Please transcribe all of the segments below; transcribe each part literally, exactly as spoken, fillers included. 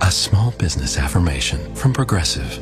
A small business affirmation from Progressive.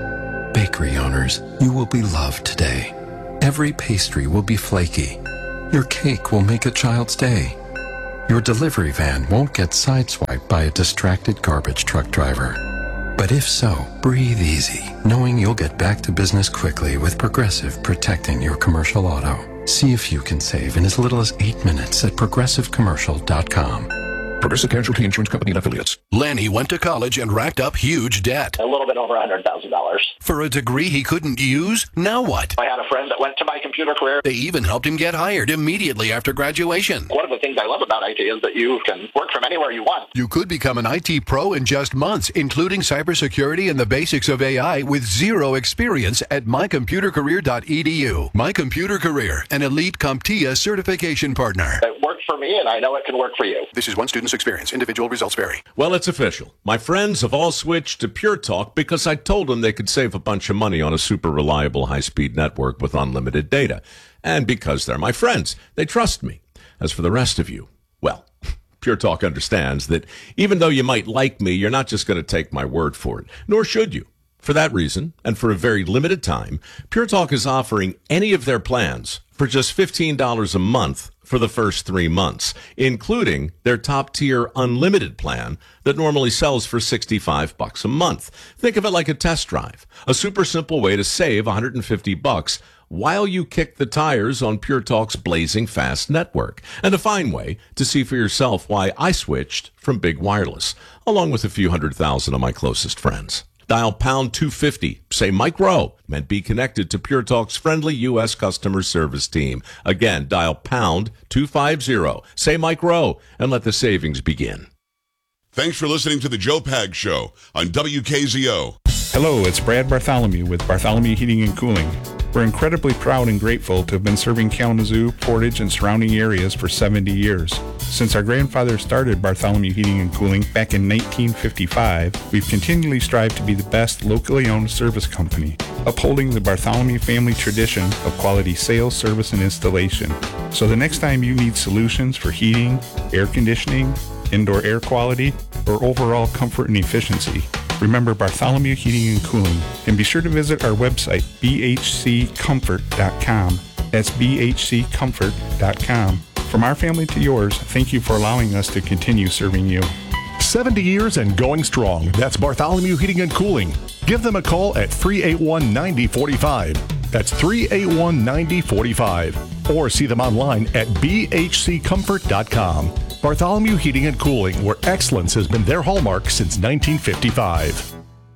Bakery owners, you will be loved today. Every pastry will be flaky. Your cake will make a child's day. Your delivery van won't get sideswiped by a distracted garbage truck driver. But if so, breathe easy, knowing you'll get back to business quickly with Progressive protecting your commercial auto. See if you can save in as little as eight minutes at progressive commercial dot com. Progressive Casualty Insurance Company and Affiliates. Lanny went to college and racked up huge debt. A little bit over one hundred thousand dollars. For a degree he couldn't use? Now what? I had a friend that went to My Computer Career. They even helped him get hired immediately after graduation. One of the things I love about I T is that you can work from anywhere you want. You could become an I T pro in just months, including cybersecurity and the basics of A I with zero experience at my computer career dot e d u. My Computer Career, an elite CompTIA certification partner. It worked for me, and I know it can work for you. This is one student's experience. Individual results vary. Well, it's official. My friends have all switched to Pure Talk because I told them they could save a bunch of money on a super reliable high-speed network with unlimited data. And because they're my friends, they trust me. As for the rest of you, well, Pure Talk understands that even though you might like me, you're not just going to take my word for it, nor should you. For that reason, and for a very limited time, Pure Talk is offering any of their plans for just fifteen dollars a month for the first three months, including their top-tier unlimited plan that normally sells for sixty-five bucks a month. Think of it like a test drive, a super simple way to save one hundred fifty bucks while you kick the tires on Pure Talk's blazing fast network, and a fine way to see for yourself why I switched from big wireless, along with a few hundred thousand of my closest friends. Dial pound two fifty, say Mike Rowe, and be connected to Pure Talk's friendly U S customer service team. Again, dial pound two fifty, say Mike Rowe, and let the savings begin. Thanks for listening to the Joe Pag Show on W K Z O. Hello, it's Brad Bartholomew with Bartholomew Heating and Cooling. We're incredibly proud and grateful to have been serving Kalamazoo, Portage, and surrounding areas for seventy years. Since our grandfather started Bartholomew Heating and Cooling back in nineteen fifty-five, we've continually strived to be the best locally owned service company, upholding the Bartholomew family tradition of quality sales, service, and installation. So the next time you need solutions for heating, air conditioning, indoor air quality, or overall comfort and efficiency, remember Bartholomew Heating and Cooling, and be sure to visit our website, b h c comfort dot com. That's b h c comfort dot com. From our family to yours, thank you for allowing us to continue serving you. seventy years and going strong. That's Bartholomew Heating and Cooling. Give them a call at three eight one, nine zero four five. That's three eight one, nine zero four five. Or see them online at b h c comfort dot com. Bartholomew Heating and Cooling, where excellence has been their hallmark since nineteen fifty-five.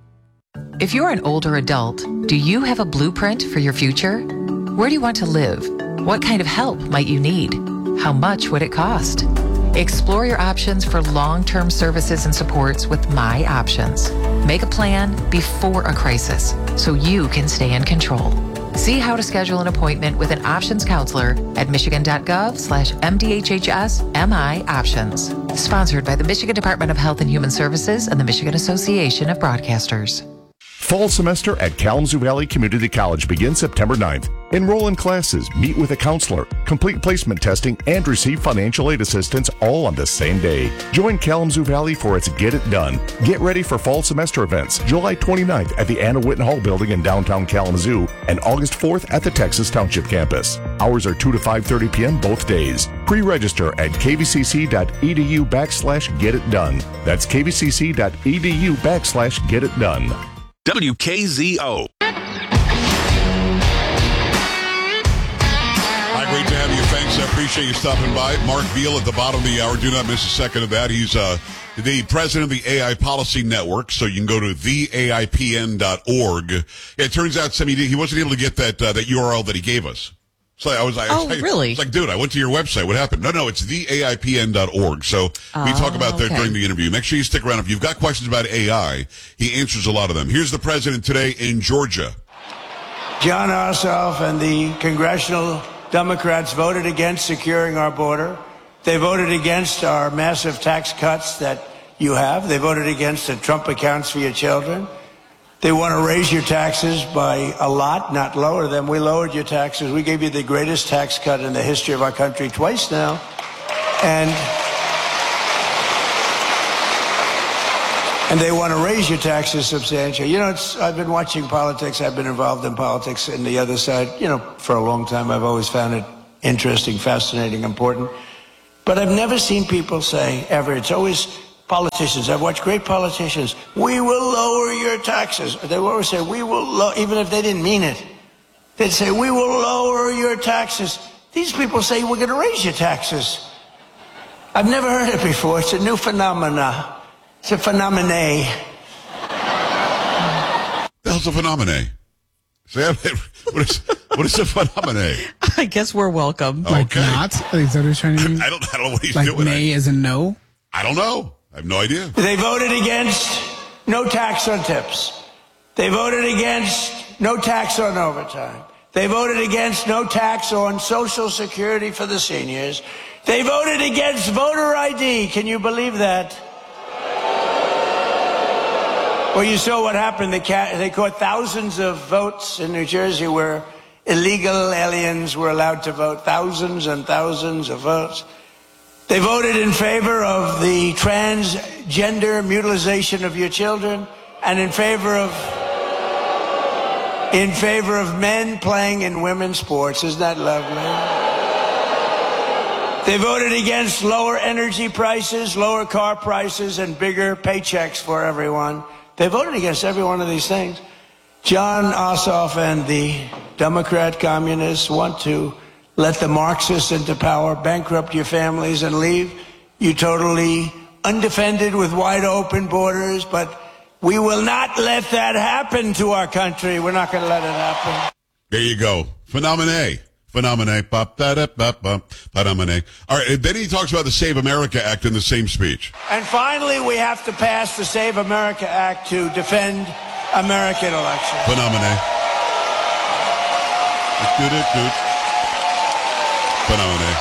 If you're an older adult, do you have a blueprint for your future? Where do you want to live? What kind of help might you need? How much would it cost? Explore your options for long-term services and supports with My Options. Make a plan before a crisis so you can stay in control. See how to schedule an appointment with an options counselor at michigan.gov slash MDHHS MI Options. Sponsored by the Michigan Department of Health and Human Services and the Michigan Association of Broadcasters. Fall semester at Kalamazoo Valley Community College begins September ninth. Enroll in classes, meet with a counselor, complete placement testing, and receive financial aid assistance all on the same day. Join Kalamazoo Valley for its Get It Done. Get ready for fall semester events July twenty-ninth at the Anna Whitten Hall Building in downtown Kalamazoo and August fourth at the Texas Township campus. Hours are two to five thirty p.m. both days. Pre-register at kvcc.edu backslash get it done. That's kvcc.edu backslash get it done. W K Z O. Hi, great to have you. Thanks. I appreciate you stopping by. Mark Beal at the bottom of the hour. Do not miss a second of that. He's uh, the president of the A I Policy Network, so you can go to the A I P N dot org. It turns out, Sammy, he wasn't able to get that uh, that U R L that he gave us. So I was like, oh, I, really? I was like, dude, I went to your website. What happened? No, no, it's the A I P N dot org. So we oh, talk about that okay. during the interview. Make sure you stick around. If you've got questions about A I, he answers a lot of them. Here's the president today in Georgia. John Ossoff and the congressional Democrats voted against securing our border. They voted against our massive tax cuts that you have. They voted against the Trump accounts for your children. They want to raise your taxes by a lot, not lower them. We lowered your taxes. We gave you the greatest tax cut in the history of our country twice now. And and they want to raise your taxes substantially. You know, it's, I've been watching politics. I've been involved in politics in the other side, you know, for a long time. I've always found it interesting, fascinating, important. But I've never seen people say, ever, it's always politicians. I've watched great politicians. We will lower your taxes. They will always say, we will, lo-, even if they didn't mean it. They'd say, we will lower your taxes. These people say, we're going to raise your taxes. I've never heard it before. It's a new phenomena. It's a phenomena. The hell's a phenomena? Sam, what is, what is a phenomena? I guess we're welcome. Like Okay. not? Is that what he's trying to mean? I don't, I don't know what he's Like doing. nay I, as in no? I don't know. I have no idea. They voted against no tax on tips. They voted against no tax on overtime. They voted against no tax on Social Security for the seniors. They voted against voter I D. Can you believe that? Well, you saw what happened. They, ca- they caught thousands of votes in New Jersey where illegal aliens were allowed to vote. Thousands and thousands of votes. They voted in favor of the transgender mutilization of your children and in favor of in favor of men playing in women's sports. Isn't that lovely? They voted against lower energy prices, lower car prices, and bigger paychecks for everyone. They voted against every one of these things. John Ossoff and the Democrat communists want to let the Marxists into power, bankrupt your families, and leave you totally undefended with wide open borders. But we will not let that happen to our country. We're not going to let it happen. There you go. Phenomena. Phenomena. Pop, da, da, pop, pop, phenomena. All right. And then he talks about the Save America Act in the same speech. And finally, we have to pass the Save America Act to defend American elections. Phenomena. Doot, doot, doot. Phenomena.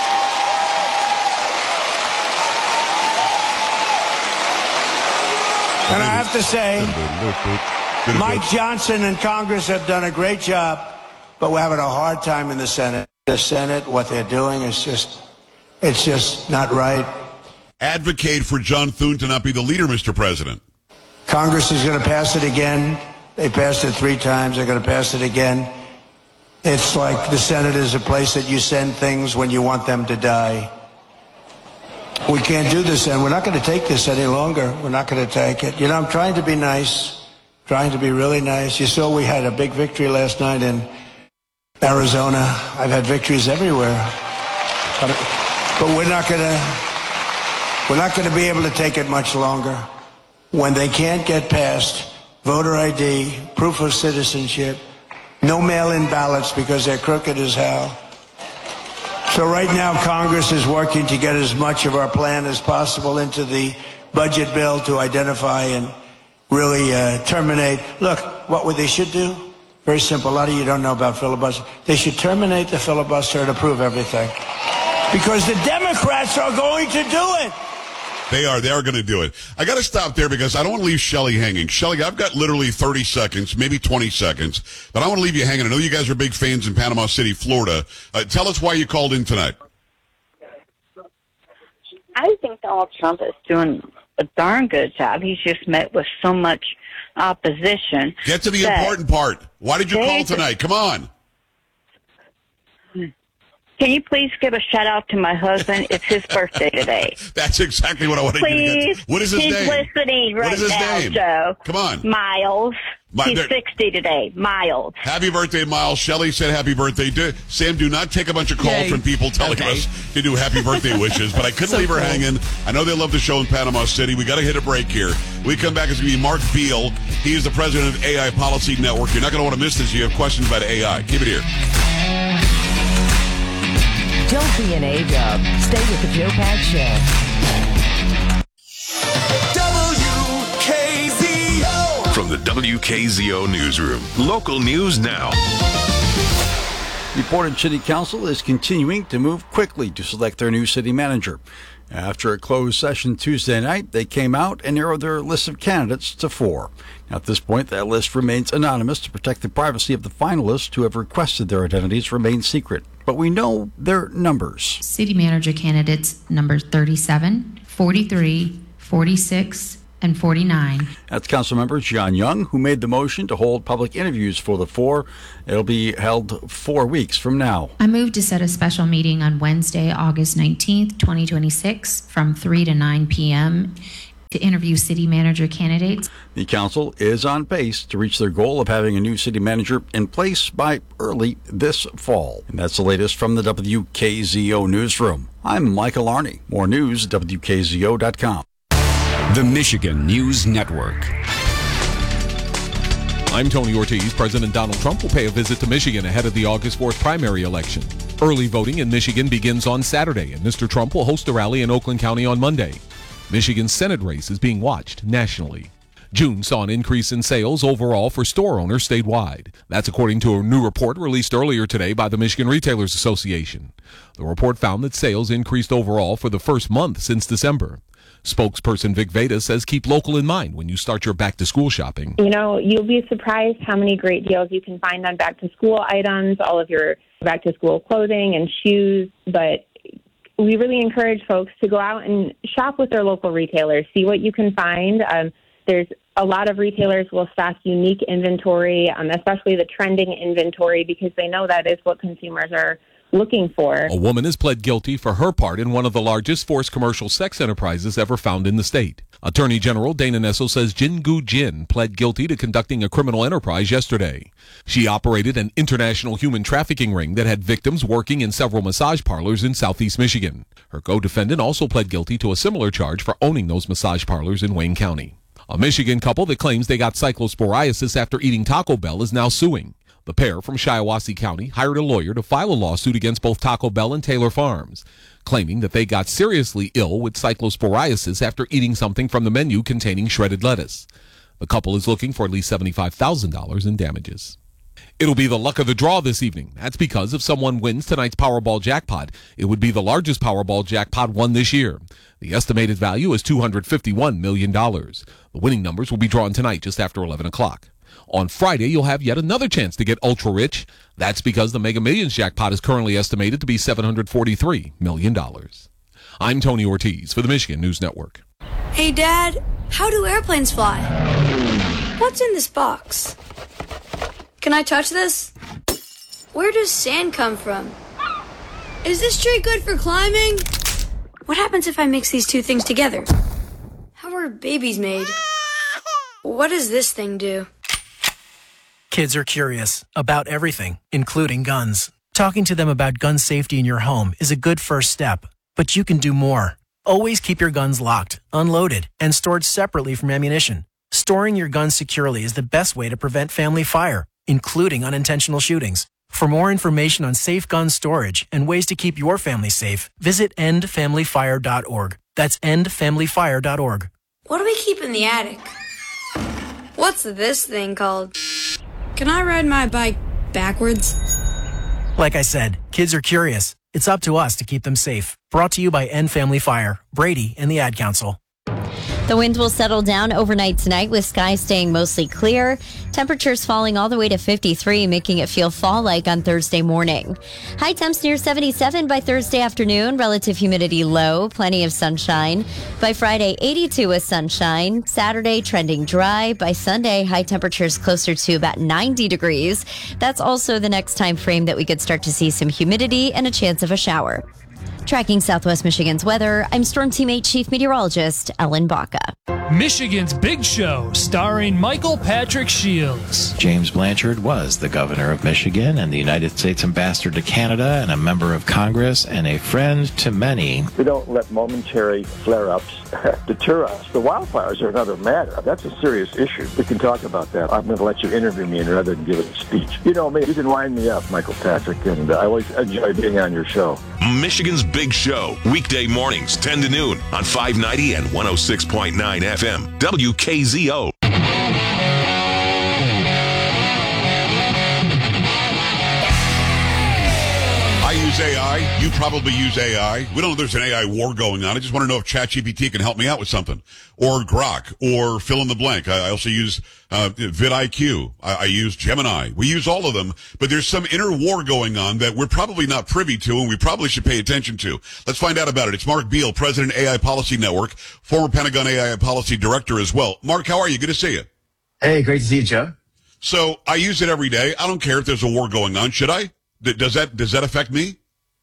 And I have to say, Mike Johnson and Congress have done a great job, but we're having a hard time in the Senate. The Senate, what they're doing is just, it's just not right. Advocate for John Thune to not be the leader, Mister President. Congress is going to pass it again. They passed it three times. They're going to pass it again. It's like the Senate is a place that you send things when you want them to die. We can't do this, and we're not going to take this any longer. We're not going to take it. You know, I'm trying to be nice, trying to be really nice. You saw we had a big victory last night in Arizona. I've had victories everywhere. But, but we're not going to, we're not going to be able to take it much longer. When they can't get past voter I D, proof of citizenship, no mail-in ballots because they're crooked as hell. So right now, Congress is working to get as much of our plan as possible into the budget bill to identify and really uh, terminate. Look, what would they should do? Very simple. A lot of you don't know about filibuster. They should terminate the filibuster and approve everything. Because the Democrats are going to do it. They are. They are going to do it. I got to stop there because I don't want to leave Shelley hanging. Shelley, I've got literally thirty seconds, maybe twenty seconds, but I want to leave you hanging. I know you guys are big fans in Panama City, Florida. Uh, tell us why you called in tonight. I think Donald Trump is doing a darn good job. He's just met with so much opposition. Get to the important part. Why did you call tonight? Come on. Can you please give a shout out to my husband? It's his birthday today. That's exactly what I wanted please. you to get to. What is his He's name? listening right what is his now, name? Joe. Come on. Miles. My, He's there, sixty today. Miles. Happy birthday, Miles. Shelley said happy birthday. Do, Sam, do not take a bunch of calls Yay. from people telling Okay. us to do happy birthday wishes, but I couldn't So leave her cool. hanging. I know they love the show in Panama City. We got to hit a break here. We come back, it's going to be Mark Beal. He is the president of A I Policy Network. You're not going to want to miss this. You have questions about A I. Keep it here. Don't be an A-dub. Stay with the Joe Pags Show. W K Z O. From the W K Z O Newsroom. Local news now. The Portage City Council is continuing to move quickly to select their new city manager. After a closed session Tuesday night, they came out and narrowed their list of candidates to four. Now, at this point, that list remains anonymous to protect the privacy of the finalists who have requested their identities remain secret. But we know their numbers. City manager candidates number thirty-seven, forty-three, forty-six, and forty-nine. That's Councilmember John Young, who made the motion to hold public interviews for the four. It'll be held four weeks from now. I move to set a special meeting on Wednesday, August nineteenth, twenty twenty-six, from three to nine p.m. to interview city manager candidates. The council is on pace to reach their goal of having a new city manager in place by early this fall. And that's the latest from the W K Z O newsroom. I'm Michael Arney. More news at W K Z O dot com. The Michigan News Network. I'm Tony Ortiz. President Donald Trump will pay a visit to Michigan ahead of the August fourth primary election. Early voting in Michigan begins on Saturday, and Mister Trump will host a rally in Oakland County on Monday. Michigan's Senate race is being watched nationally. June saw an increase in sales overall for store owners statewide. That's according to a new report released earlier today by the Michigan Retailers Association. The report found that sales increased overall for the first month since December. Spokesperson Vic Veda says keep local in mind when you start your back-to-school shopping. You know, you'll be surprised how many great deals you can find on back-to-school items, all of your back-to-school clothing and shoes, but we really encourage folks to go out and shop with their local retailers, see what you can find. Um, there's a lot of retailers will stock unique inventory, um, especially the trending inventory, because they know that is what consumers are looking for. A woman has pled guilty for her part in one of the largest forced commercial sex enterprises ever found in the state. Attorney General Dana Nessel says Jingu Jin pled guilty to conducting a criminal enterprise yesterday. She operated an international human trafficking ring that had victims working in several massage parlors in southeast Michigan. Her co-defendant also pled guilty to a similar charge for owning those massage parlors in Wayne County. A Michigan couple that claims they got cyclosporiasis after eating Taco Bell is now suing. The pair from Shiawassee County hired a lawyer to file a lawsuit against both Taco Bell and Taylor Farms, claiming that they got seriously ill with cyclosporiasis after eating something from the menu containing shredded lettuce. The couple is looking for at least seventy-five thousand dollars in damages. It'll be the luck of the draw this evening. That's because if someone wins tonight's Powerball jackpot, it would be the largest Powerball jackpot won this year. The estimated value is two hundred fifty-one million dollars. The winning numbers will be drawn tonight just after eleven o'clock. On Friday, you'll have yet another chance to get ultra-rich. That's because the Mega Millions jackpot is currently estimated to be seven hundred forty-three million dollars. I'm Tony Ortiz for the Michigan News Network. Hey, Dad, how do airplanes fly? What's in this box? Can I touch this? Where does sand come from? Is this tree good for climbing? What happens if I mix these two things together? How are babies made? What does this thing do? Kids are curious about everything, including guns. Talking to them about gun safety in your home is a good first step, but you can do more. Always keep your guns locked, unloaded, and stored separately from ammunition. Storing your guns securely is the best way to prevent family fire, including unintentional shootings. For more information on safe gun storage and ways to keep your family safe, visit end family fire dot org. That's end family fire dot org. What do we keep in the attic? What's this thing called? Can I ride my bike backwards? Like I said, kids are curious. It's up to us to keep them safe. Brought to you by End Family Fire, Brady, and the Ad Council. The winds will settle down overnight tonight with skies staying mostly clear. Temperatures falling all the way to fifty-three, making it feel fall-like on Thursday morning. High temps near seventy-seven by Thursday afternoon. Relative humidity low, plenty of sunshine. By Friday, eighty-two with sunshine. Saturday, trending dry. By Sunday, high temperatures closer to about ninety degrees. That's also the next time frame that we could start to see some humidity and a chance of a shower. Tracking Southwest Michigan's weather, I'm Storm Team eight Chief Meteorologist Ellen Baca. Michigan's Big Show, starring Michael Patrick Shields. James Blanchard was the governor of Michigan and the United States ambassador to Canada and a member of Congress and a friend to many. We don't let momentary flare-ups deter us. The wildfires are another matter. That's a serious issue. We can talk about that. I'm going to let you interview me rather than give it a speech. You know me. You can wind me up, Michael Patrick, and uh, I always enjoy being on your show. Michigan's Big Show, weekday mornings, ten to noon on five ninety and one oh six point nine F M, W K Z O. I use A I. You probably use A I. We don't know if there's an A I war going on. I just want to know if ChatGPT can help me out with something. Or Grok. Or fill in the blank. I, I also use uh, vidIQ. I, I use Gemini. We use all of them. But there's some inner war going on that we're probably not privy to and we probably should pay attention to. Let's find out about it. It's Mark Beal, President, A I Policy Network, former Pentagon A I Policy Director as well. Mark, how are you? Good to see you. Hey, great to see you, Joe. So I use it every day. I don't care if there's a war going on. Should I? Does that does that affect me?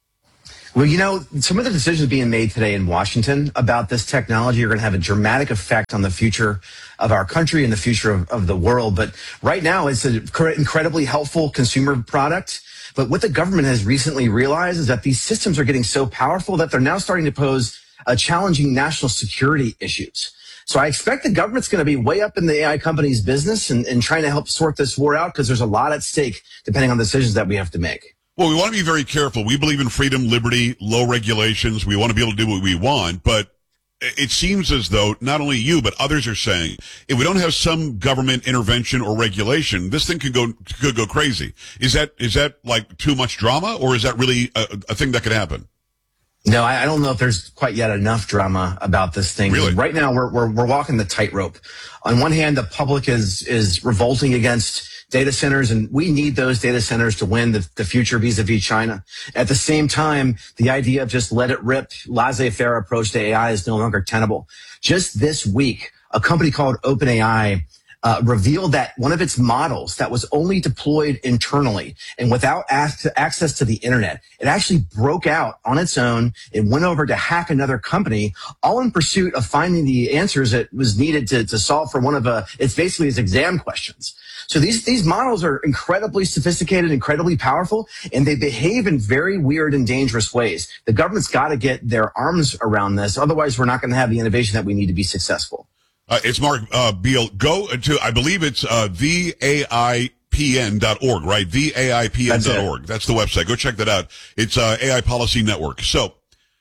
Well, you know, some of the decisions being made today in Washington about this technology are going to have a dramatic effect on the future of our country and the future of, of the world. But right now, it's an incredibly helpful consumer product. But what the government has recently realized is that these systems are getting so powerful that they're now starting to pose uh, challenging national security issues. So I expect the government's going to be way up in the A I company's business and, and trying to help sort this war out because there's a lot at stake depending on the decisions that we have to make. Well, we want to be very careful. We believe in freedom, liberty, low regulations. We want to be able to do what we want. But it seems as though not only you, but others are saying if we don't have some government intervention or regulation, this thing could go could go crazy. Is that is that like too much drama, or is that really a, a thing that could happen? No, I don't know if there's quite yet enough drama about this thing. Really? Right now, we're, we're we're walking the tightrope. On one hand, the public is is revolting against data centers, and we need those data centers to win the, the future vis-a-vis China. At the same time, the idea of just let it rip, laissez-faire approach to A I is no longer tenable. Just this week, a company called OpenAI Uh, revealed that one of its models that was only deployed internally and without ac- access to the internet, it actually broke out on its own. It went over to hack another company, all in pursuit of finding the answers it was needed to, to solve for one of uh, it's basically its exam questions. So these these models are incredibly sophisticated, incredibly powerful, and they behave in very weird and dangerous ways. The government's got to get their arms around this, otherwise we're not going to have the innovation that we need to be successful. Uh, it's Mark uh, Beal. Go to, I believe it's uh, the A I P N dot org, right? the A I P N dot org. That's, That's the website. Go check that out. It's uh, A I Policy Network. So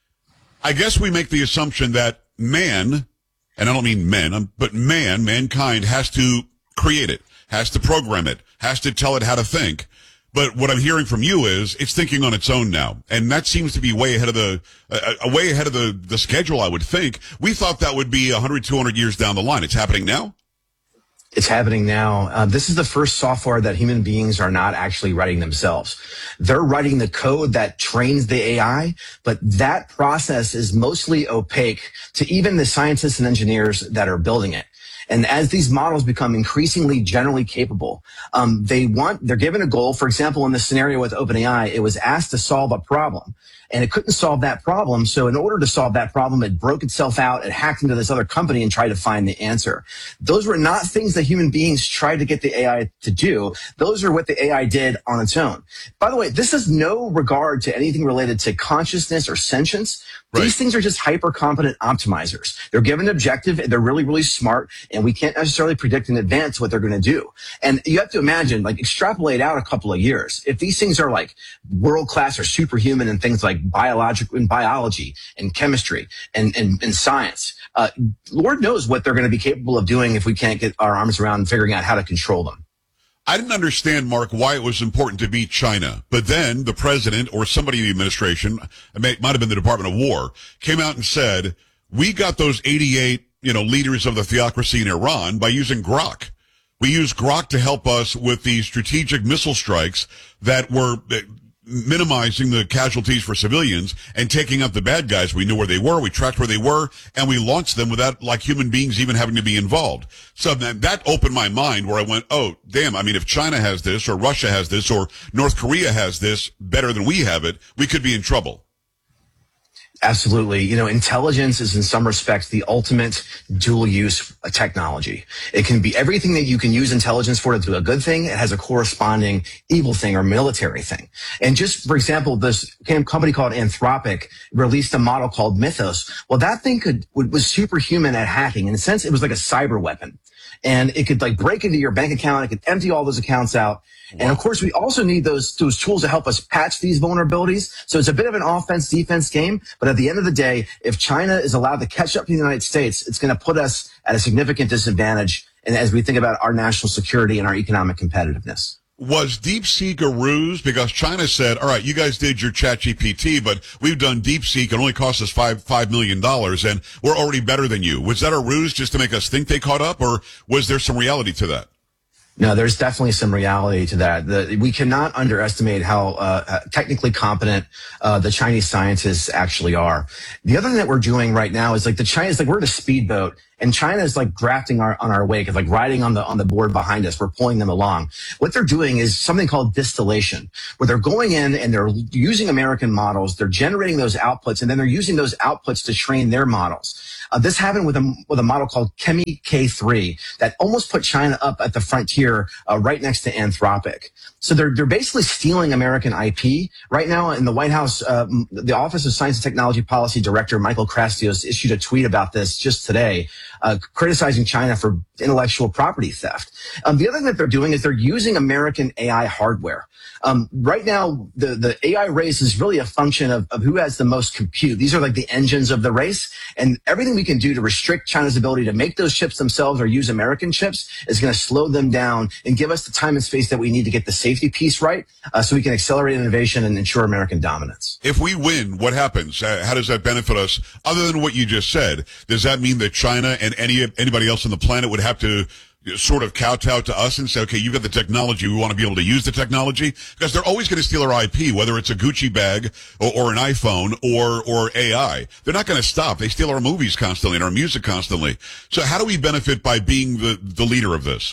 I guess we make the assumption that man, and I don't mean men, but man, mankind has to create it, has to program it, has to tell it how to think. But what I'm hearing from you is it's thinking on its own now. And that seems to be way ahead of the, uh, way ahead of the, the schedule, I would think. We thought that would be one hundred, two hundred years down the line. It's happening now? It's happening now. Uh, this is the first software that human beings are not actually writing themselves. They're writing the code that trains the A I, but that process is mostly opaque to even the scientists and engineers that are building it. And as these models become increasingly generally capable, um, they want, they're given a goal. For example, in the scenario with OpenAI, it was asked to solve a problem and it couldn't solve that problem. So in order to solve that problem, it broke itself out, it hacked into this other company and tried to find the answer. Those were not things that human beings tried to get the A I to do. Those are what the A I did on its own. By the way, this has no regard to anything related to consciousness or sentience. Right. These things are just hyper competent optimizers. They're given an objective, they're really, really smart, and we can't necessarily predict in advance what they're going to do. And you have to imagine, like, extrapolate out a couple of years. If these things are like world class or superhuman in things like biological and biology and chemistry and, and, and science, uh, Lord knows what they're going to be capable of doing if we can't get our arms around figuring out how to control them. I didn't understand, Mark, why it was important to beat China. But then the president or somebody in the administration, it may, might have been the Department of War, came out and said, we got those eighty-eight, you know, leaders of the theocracy in Iran by using Grok. We used Grok to help us with the strategic missile strikes that were minimizing the casualties for civilians and taking out the bad guys. We knew where they were, we tracked where they were, and we launched them without, like, human beings even having to be involved. So that, that opened my mind where I went, oh, damn, I mean, if China has this, or Russia has this, or North Korea has this better than we have it, we could be in trouble. Absolutely. You know, intelligence is in some respects the ultimate dual use technology. It can be everything that you can use intelligence for to do a good thing. It has a corresponding evil thing or military thing. And just, for example, this company called Anthropic released a model called Mythos. Well, that thing could, was superhuman at hacking. In a sense, it was like a cyber weapon. And it could, like, break into your bank account. It could empty all those accounts out. Wow. And of course, we also need those, those tools to help us patch these vulnerabilities. So it's a bit of an offense defense game. But at the end of the day, if China is allowed to catch up to the United States, it's going to put us at a significant disadvantage. And as we think about our national security and our economic competitiveness. Was DeepSeek a ruse? Because China said, all right, you guys did your ChatGPT, but we've done DeepSeek. It only cost us five, five million dollars and we're already better than you. Was that a ruse just to make us think they caught up, or was there some reality to that? No, there's definitely some reality to that. The, we cannot underestimate how uh, technically competent uh, the Chinese scientists actually are. The other thing that we're doing right now is like the Chinese, like we're in a speedboat, and China is like drafting our, on our wake, it's like riding on the on the board behind us. We're pulling them along. What they're doing is something called distillation, where they're going in and they're using American models, they're generating those outputs, and then they're using those outputs to train their models. Uh, this happened with a with a model called Chemi K three that almost put China up at the frontier, uh, right next to Anthropic. So they're they're basically stealing American I P right now. In the White House, uh, the Office of Science and Technology Policy Director Michael Krastios issued a tweet about this just today, uh, criticizing China for intellectual property theft. Um, the other thing that they're doing is they're using American A I hardware. Um, right now, the, the A I race is really a function of, of who has the most compute. These are like the engines of the race, and everything we can do to restrict China's ability to make those chips themselves or use American chips is going to slow them down and give us the time and space that we need to get the safety piece right, uh, so we can accelerate innovation and ensure American dominance. If we win, what happens? Uh, how does that benefit us? Other than what you just said, does that mean that China and any anybody else on the planet would have to sort of kowtow to us and say, okay, you've got the technology, we want to be able to use the technology? Because they're always going to steal our I P, whether it's a Gucci bag or, or an iPhone or or A I. They're not going to stop. They steal our movies constantly and our music constantly. So how do we benefit by being the, the leader of this?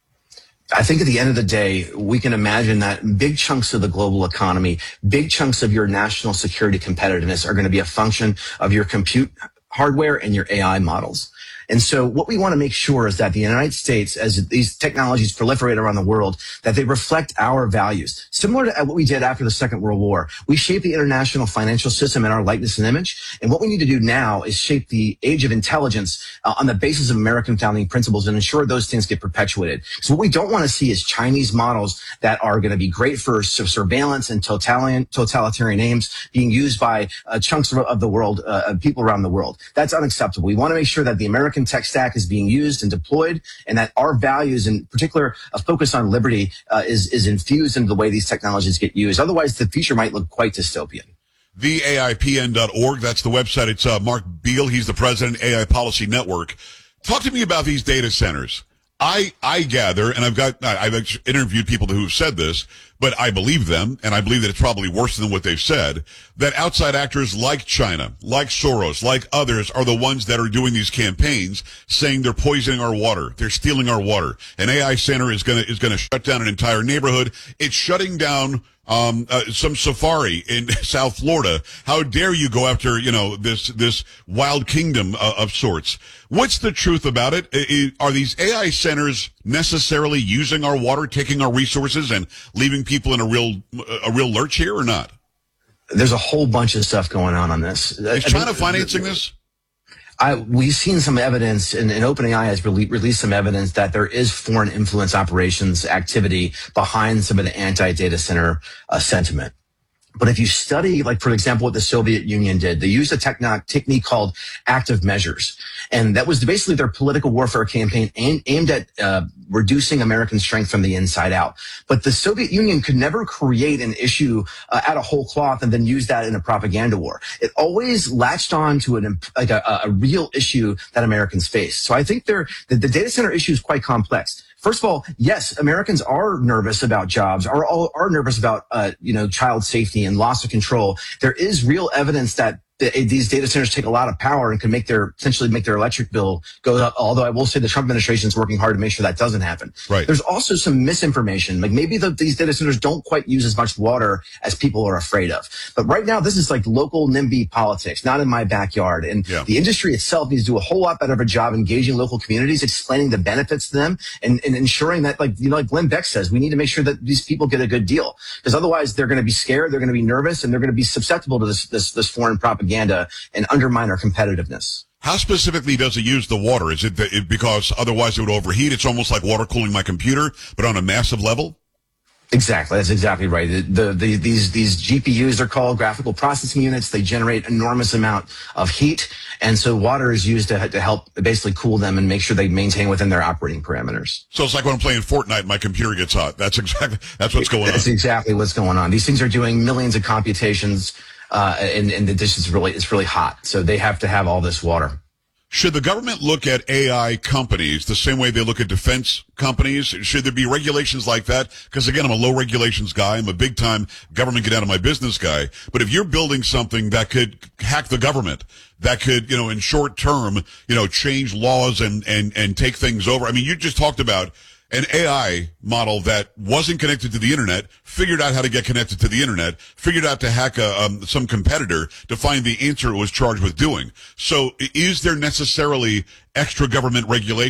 I think at the end of the day, we can imagine that big chunks of the global economy, big chunks of your national security competitiveness are going to be a function of your compute hardware and your A I models. And so what we want to make sure is that the United States, as these technologies proliferate around the world, that they reflect our values. Similar to what we did after the Second World War, we shaped the international financial system in our likeness and image. And what we need to do now is shape the age of intelligence uh, on the basis of American founding principles and ensure those things get perpetuated. So what we don't want to see is Chinese models that are going to be great for surveillance and totalitarian, totalitarian aims being used by uh, chunks of the world, uh, people around the world. That's unacceptable. We want to make sure that the American tech stack is being used and deployed, and that our values, in particular a focus on liberty, uh, is is infused into the way these technologies get used. Otherwise, the future might look quite dystopian. the A I P N dot org, that's the website. It's uh, Mark Beal. He's the president, A I Policy Network. Talk to me about these data centers. I I gather, and I've got I've interviewed people who've said this, but I believe them, and I believe that it's probably worse than what they've said, that outside actors like China, like Soros, like others are the ones that are doing these campaigns saying they're poisoning our water, they're stealing our water. An A I center is going to is going to shut down an entire neighborhood. It's shutting down um uh, some safari in South Florida. How dare you go after, you know, this this wild kingdom uh, of sorts? What's the truth about it? I, I, are these A I centers necessarily using our water, taking our resources, and leaving people in a real a real lurch here, or not? There's a whole bunch of stuff going on on this. Is China financing this? I, we've seen some evidence, and, and OpenAI has rele- released some evidence that there is foreign influence operations activity behind some of the anti-data center uh, sentiment. But if you study, like, for example, what the Soviet Union did, they used a techn- technique called active measures. And that was basically their political warfare campaign aimed, aimed at uh, reducing American strength from the inside out. But the Soviet Union could never create an issue uh, out of whole cloth and then use that in a propaganda war. It always latched on to an, like a, a real issue that Americans face. So I think they're, the, the data center issue is quite complex. First of all, yes, Americans are nervous about jobs, are all are nervous about uh, you know, child safety and loss of control. There is real evidence that these data centers take a lot of power and can make their essentially make their electric bill go up. Although I will say the Trump administration is working hard to make sure that doesn't happen. Right. There's also some misinformation. Like maybe the, these data centers don't quite use as much water as people are afraid of. But right now, this is like local NIMBY politics, not in my backyard. And yeah. the industry itself needs to do a whole lot better of a job engaging local communities, explaining the benefits to them, and, and ensuring that, like you know, like Glenn Beck says, we need to make sure that these people get a good deal, because otherwise they're going to be scared, they're going to be nervous, and they're going to be susceptible to this this, this foreign propaganda and undermine our competitiveness. How specifically does it use the water? Is it, the, it because otherwise it would overheat? It's almost like water cooling my computer, but on a massive level? Exactly. That's exactly right. The, the, the, these, these G P Us are called graphical processing units. They generate enormous amount of heat. And so water is used to, to help basically cool them and make sure they maintain within their operating parameters. So it's like when I'm playing Fortnite, my computer gets hot. That's exactly, that's what's going on. That's exactly what's going on. These things are doing millions of computations, uh, and, and the dish is really, it's really hot. So they have to have all this water. Should the government look at A I companies the same way they look at defense companies? Should there be regulations like that? Because again, I'm a low regulations guy. I'm a big time government get out of my business guy. But if you're building something that could hack the government, that could, you know, in short term, you know, change laws and, and, and take things over. I mean, you just talked about an A I model that wasn't connected to the internet, figured out how to get connected to the internet, figured out to hack a, um, some competitor to find the answer it was charged with doing. So is there necessarily extra government regulation